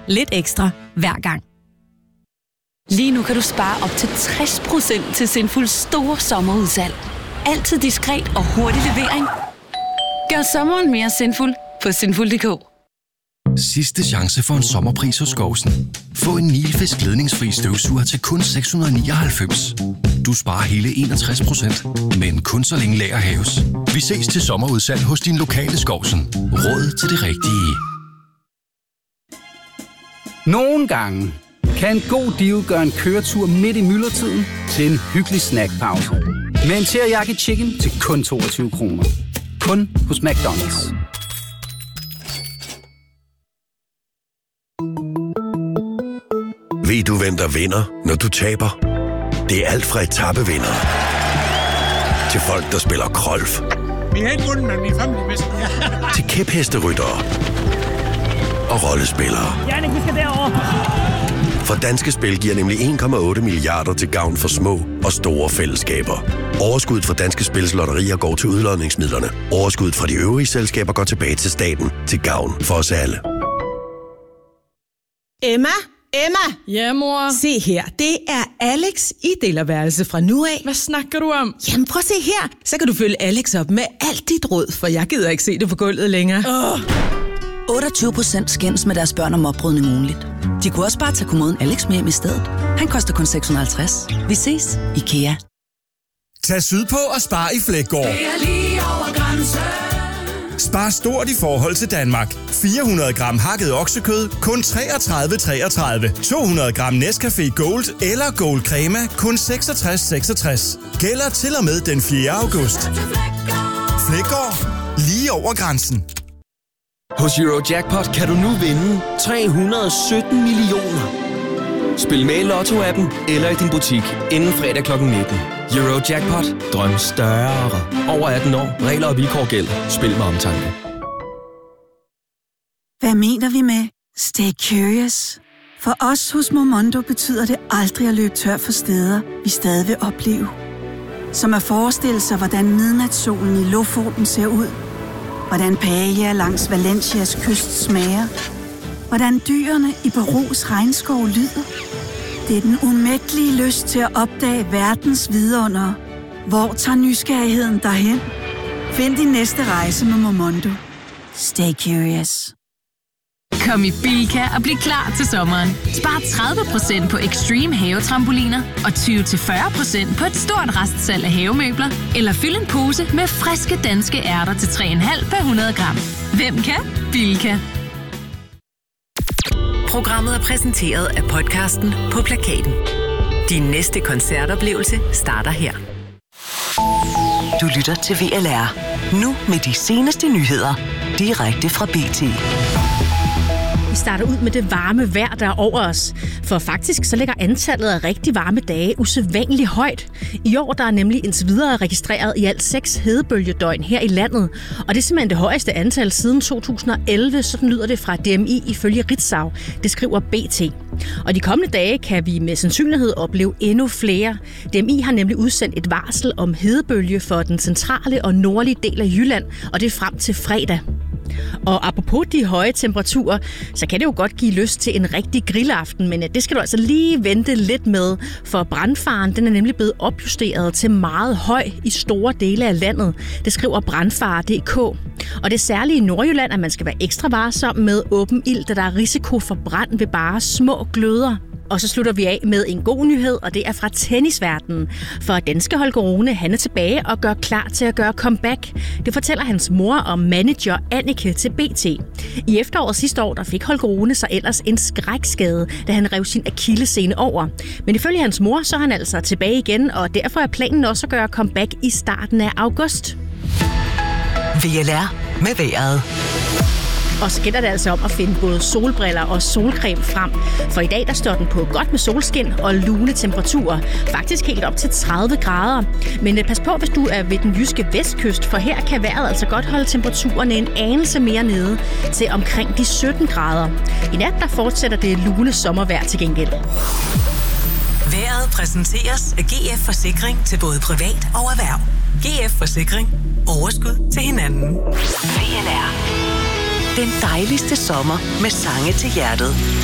Lidt ekstra hver gang. Lige nu kan du spare op til 60% til Sinfuls store sommerudsalg. Altid diskret og hurtig levering. Gør sommeren mere sinful på sinful.dk. Sidste chance for en sommerpris hos Skovsen. Få en Nilfisk ledningsfri støvsuger til kun 699. Du sparer hele 61%, men kun så længe lager haves. Vi ses til sommerudsalg hos din lokale Skovsen. Råd til det rigtige. Nogle gange kan en god deal gøre en køretur midt i myldretiden til en hyggelig snackpause. Med en teriyaki chicken til kun 22 kroner. Kun hos McDonald's. Ved du, hvem der vinder, når du taber? Det er alt fra etapevindere til folk, der spiller golf. Vi har ikke vundet, men vi er family bedst. Til kæphesteryttere og rollespillere. Jannik, vi skal derover. For Danske Spil giver nemlig 1,8 milliarder til gavn for små og store fællesskaber. Overskuddet fra Danske Spils lotterier går til udlodningsmidlerne. Overskuddet fra de øvrige selskaber går tilbage til staten til gavn for os alle. Emma? Ja, mor? Se her, det er Alex i delerværelse fra nu af. Hvad snakker du om? Jamen prøv at se her, så kan du følge Alex op med alt dit råd, for jeg gider ikke se det på gulvet længere. 28% skændes med deres børn om opbrydning ugenligt. De kunne også bare tage kommoden Alex med hjem i stedet. Han koster kun 650. Vi ses, IKEA. Tag sydpå og spar i Fleggaard. Det er lige over grænsen. Spar stort i forhold til Danmark. 400 gram hakket oksekød, kun 33,33. 200 gram Nescafé Gold eller Gold Crema, kun 66,66. Gælder til og med den 4. august. Fleggaard. Lige over grænsen. Hos Eurojackpot kan du nu vinde 317 millioner. Spil med i Lotto-appen eller i din butik inden fredag kl. 19. Eurojackpot. Drøm større. Over 18 år. Regler og vilkår gælder. Spil med omtanke. Hvad mener vi med stay curious? For os hos Momondo betyder det aldrig at løbe tør for steder, vi stadig vil opleve. Som at forestille sig, hvordan midnatssolen i Lofoten ser ud. Hvordan paella langs Valencias kyst smager. Hvordan dyrene i Perus regnskov lyder. Det er den umættelige lyst til at opdage verdens vidundere. Hvor tager nysgerrigheden derhen? Find din næste rejse med Momondo. Stay curious. Kom i Bilka og bliv klar til sommeren. Spar 30% på Extreme havetrampoliner og 20-40% på et stort restsalg af havemøbler. Eller fyld en pose med friske danske ærter til 3,5 per 100 gram. Hvem kan? Bilka. Programmet er præsenteret af podcasten På Plakaten. Din næste koncertoplevelse starter her. Du lytter til VLR. Nu med de seneste nyheder. Direkte fra BT. Vi starter ud med det varme vejr, der er over os. For faktisk så ligger antallet af rigtig varme dage usædvanligt højt. I år der er nemlig indtil videre registreret i alt 6 hedebølgedøgn her i landet. Og det er simpelthen det højeste antal siden 2011, sådan lyder det fra DMI ifølge Ritzau. Det skriver BT. Og de kommende dage kan vi med sandsynlighed opleve endnu flere. DMI har nemlig udsendt et varsel om hedebølge for den centrale og nordlige del af Jylland, og det er frem til fredag. Og apropos de høje temperaturer, så kan det jo godt give lyst til en rigtig grillaften, men det skal du altså lige vente lidt med, for brandfaren den er nemlig blevet opjusteret til meget høj i store dele af landet. Det skriver brandfare.dk. Og det er særligt i Nordjylland, at man skal være ekstra varsom med åben ild, da der er risiko for brand ved bare små gløder. Og så slutter vi af med en god nyhed, og det er fra tennisverdenen. For danske Holger Rune, han er tilbage og gør klar til at gøre comeback. Det fortæller hans mor og manager Annike til BT. I efteråret sidste år, der fik Holger Rune sig ellers en skrækskade, da han rev sin akillessene over. Men ifølge hans mor, så er han altså tilbage igen, og derfor er planen også at gøre comeback i starten af august. VLR med vejret. Og så gælder det altså om at finde både solbriller og solcreme frem. For i dag der står den på godt med solskin og lune temperaturer. Faktisk helt op til 30 grader. Men pas på, hvis du er ved den jyske vestkyst, for her kan vejret altså godt holde temperaturen en anelse mere nede til omkring de 17 grader. I nat der fortsætter det lune sommervejr til gengæld. Vejret præsenteres af GF Forsikring til både privat og erhverv. GF Forsikring. Overskud til hinanden. VLR. Den dejligste sommer med sange til hjertet.